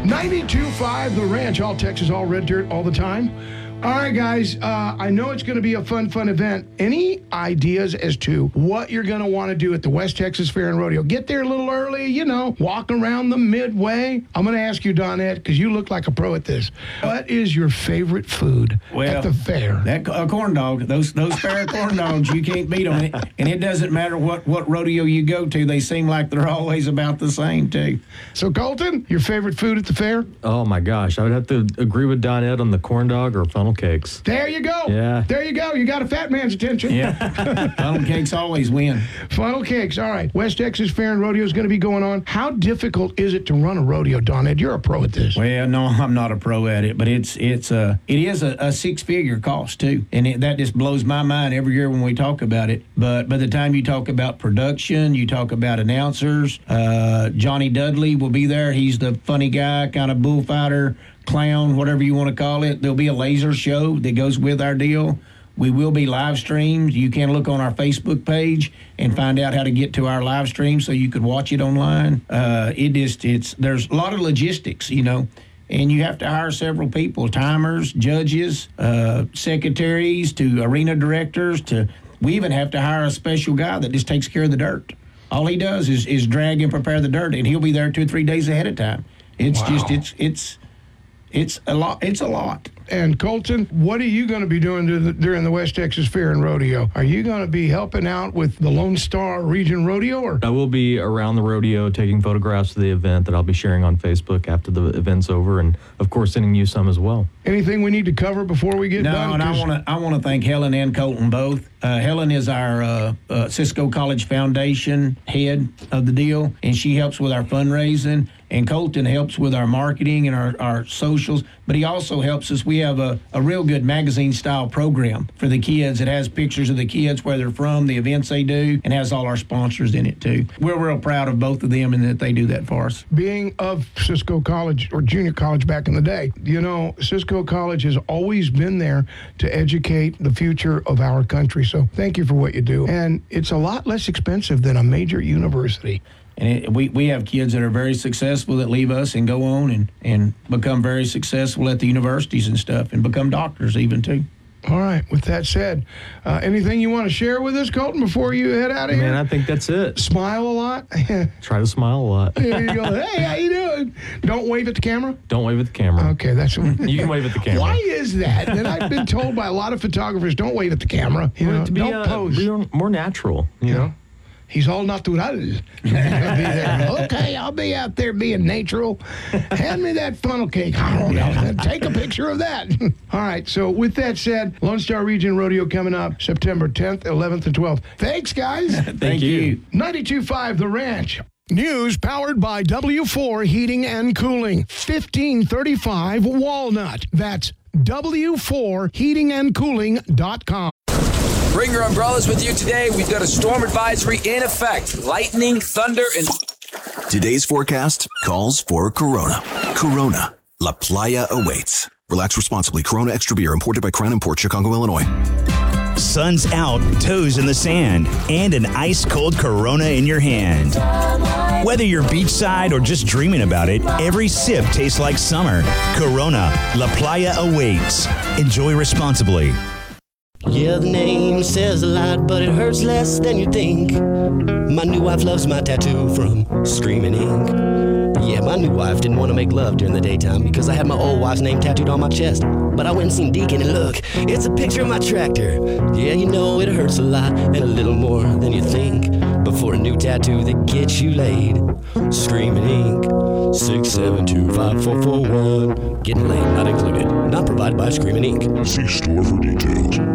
92.5 The Ranch, all Texas, all red dirt, all the time. All right, guys, I know it's going to be a fun event. Any ideas as to what you're going to want to do at the West Texas Fair and Rodeo? Get there a little early, walk around the midway. I'm going to ask you, Donette, because you look like a pro at this. What is your favorite food at the fair? That corn dog, those fair corn dogs, you can't beat them. And it doesn't matter what rodeo you go to. They seem like they're always about the same, too. So, Colton, your favorite food at the fair? Oh, my gosh. I would have to agree with Donette on the corn dog or funnel cakes. There you go. Yeah. There you go. You got a fat man's attention. Yeah. Funnel cakes always win. Funnel cakes. All right. West Texas Fair and Rodeo is going to be going on. How difficult is it to run a rodeo, Donette? You're a pro at this. Well, no, I'm not a pro at it, but it is a six-figure cost, too. And that just blows my mind every year when we talk about it. But by the time you talk about production, you talk about announcers, Johnny Dudley will be there. He's the funny guy, kind of bullfighter, clown, whatever you want to call it. There'll be a laser show that goes with our deal. We will be live streamed. You can look on our Facebook page and find out how to get to our live stream so you could watch it online. There's a lot of logistics, and you have to hire several people, timers, judges, secretaries, to arena directors. We even have to hire a special guy that just takes care of the dirt. All he does is drag and prepare the dirt, and he'll be there 2 or 3 days ahead of time. It's a lot. And Colton, what are you going to be doing during the West Texas Fair and Rodeo? Are you going to be helping out with the Lone Star Region Rodeo? Or? I will be around the rodeo taking photographs of the event that I'll be sharing on Facebook after the event's over, and of course sending you some as well. Anything we need to cover before we get done? No, and I want to thank Helen and Colton both. Helen is our Cisco College Foundation head of the deal, and she helps with our fundraising. And Colton helps with our marketing and our socials, but he also helps us. We have a real good magazine-style program for the kids. It has pictures of the kids, where they're from, the events they do, and has all our sponsors in it, too. We're real proud of both of them and that they do that for us. Being of Cisco College, or junior college back in the day, Cisco College has always been there to educate the future of our country. So thank you for what you do. And it's a lot less expensive than a major university. And we have kids that are very successful that leave us and go on and become very successful at the universities and stuff, and become doctors even, too. All right. With that said, anything you want to share with us, Colton, before you head out of here? Man, I think that's it. Smile a lot. Try to smile a lot. There you go. Hey, how you doing? Don't wave at the camera? Don't wave at the camera. Okay, that's what you can wave at the camera. Why is that? And I've been told by a lot of photographers, don't wave at the camera. Don't pose. Be more natural, you know? He's all natural. Okay, I'll be out there being natural. Hand me that funnel cake. Take a picture of that. All right, so with that said, Lone Star Region Rodeo coming up September 10th, 11th, and 12th. Thanks, guys. Thank you. 92.5 The Ranch. News powered by W4 Heating and Cooling. 1535 Walnut. That's W4heatingandcooling.com. Bring your umbrellas with you today. We've got a storm advisory in effect. Lightning, thunder, and... Today's forecast calls for Corona. Corona. La Playa awaits. Relax responsibly. Corona Extra Beer, imported by Crown Imports, Chicago, Illinois. Sun's out, toes in the sand, and an ice-cold Corona in your hand. Whether you're beachside or just dreaming about it, every sip tastes like summer. Corona. La Playa awaits. Enjoy responsibly. Yeah, the name says a lot, but it hurts less than you think. My new wife loves my tattoo from Screaming Ink. Yeah, my new wife didn't want to make love during the daytime because I had my old wife's name tattooed on my chest. But I went and seen Deacon, and look, it's a picture of my tractor. Yeah, it hurts a lot and a little more than you think. But for a new tattoo that gets you laid, Screaming Ink, 6725441. Getting laid not included. Not provided by Screaming Ink. See store for details.